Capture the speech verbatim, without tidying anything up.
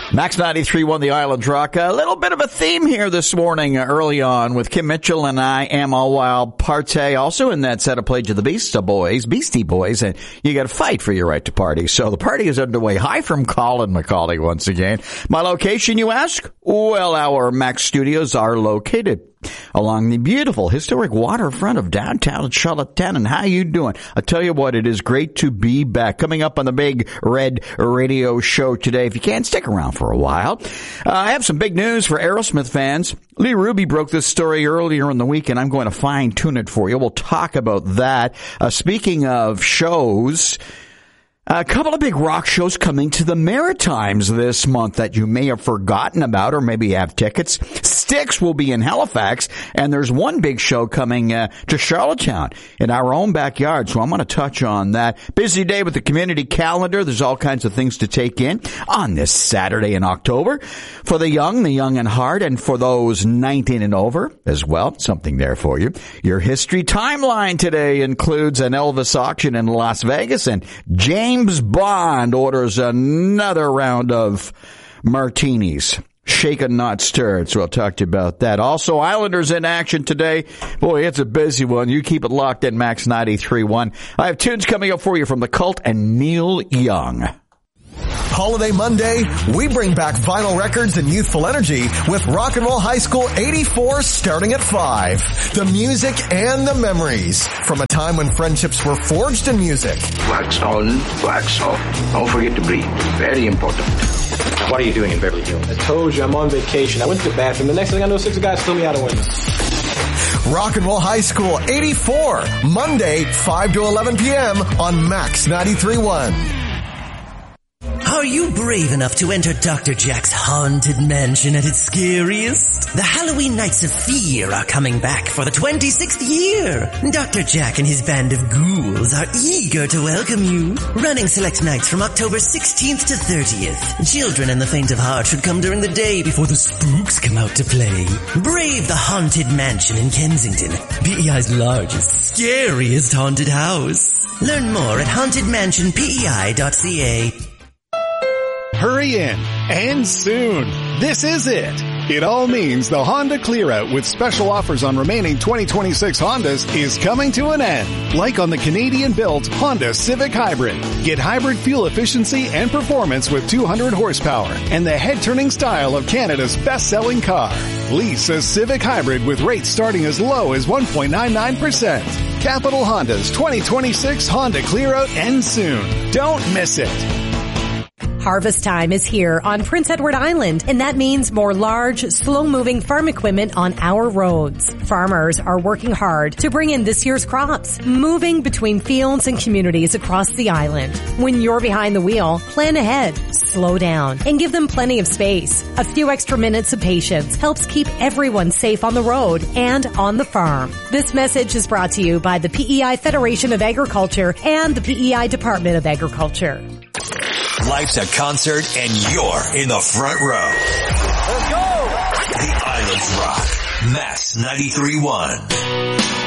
Max ninety-three point one, The Island Rock. A little bit of a theme here this morning uh, early on with Kim Mitchell and I Am All Wild Party. Also in that set of Pledge of the Beastie Boys, Beastie Boys, and you got to fight for your right to party. So the party is underway. Hi from Colin McCauley once again. My location, you ask? Well, our Max studios are located along the beautiful historic waterfront of downtown Charlottetown. And how you doing? I tell you what, it is great to be back. Coming up on the Big Red Radio Show today, if you can, stick around for a while. Uh, I have some big news for Aerosmith fans. Lee Ruby broke this story earlier in the week, and I'm going to fine-tune it for you. We'll talk about that. Uh, speaking of shows, a couple of big rock shows coming to the Maritimes this month that you may have forgotten about or maybe have tickets. Styx will be in Halifax, and there's one big show coming uh, to Charlottetown in our own backyard, so I'm going to touch on that. Busy day with the community calendar. There's all kinds of things to take in on this Saturday in October. For the young, the young and hard, and for those nineteen and over as well, something there for you. Your history timeline today includes an Elvis auction in Las Vegas, and James James Bond orders another round of martinis. Shaken, not stirred. So I'll talk to you about that. Also, Islanders in action today. Boy, it's a busy one. You keep it locked in, Max ninety-three point one. I have tunes coming up for you from The Cult and Neil Young. Holiday Monday, we bring back vinyl records and youthful energy with Rock and Roll High School eighty-four starting at five. The music and the memories from a time when friendships were forged in music. Wax on, wax off. Don't forget to breathe. Very important. What are you doing in Beverly Hills? I told you I'm on vacation. I went to the bathroom. The next thing I know, six guys threw me out a window. Rock and Roll High School eighty-four, Monday, five to eleven p.m. on Max ninety-three point one. Are you brave enough to enter Doctor Jack's haunted mansion at its scariest? The Halloween Nights of Fear are coming back for the twenty-sixth year. Doctor Jack and his band of ghouls are eager to welcome you. Running select nights from October sixteenth to thirtieth. Children and the faint of heart should come during the day before the spooks come out to play. Brave the Haunted Mansion in Kensington, P E I's largest, scariest haunted house. Learn more at haunted mansion p e i dot c a. Hurry in, and soon. This is it. It all means the Honda Clear-Out with special offers on remaining twenty twenty-six Hondas is coming to an end. Like on the Canadian-built Honda Civic Hybrid. Get hybrid fuel efficiency and performance with two hundred horsepower and the head-turning style of Canada's best-selling car. Lease a Civic Hybrid with rates starting as low as one point nine nine percent. Capital Honda's twenty twenty-six Honda Clear-Out ends soon. Don't miss it. Harvest time is here on Prince Edward Island, and that means more large, slow-moving farm equipment on our roads. Farmers are working hard to bring in this year's crops, moving between fields and communities across the island. When you're behind the wheel, plan ahead, slow down, and give them plenty of space. A few extra minutes of patience helps keep everyone safe on the road and on the farm. This message is brought to you by the P E I Federation of Agriculture and the P E I Department of Agriculture. Life's a concert and you're in the front row. Let's go! The Island Rock. Max ninety-three point one.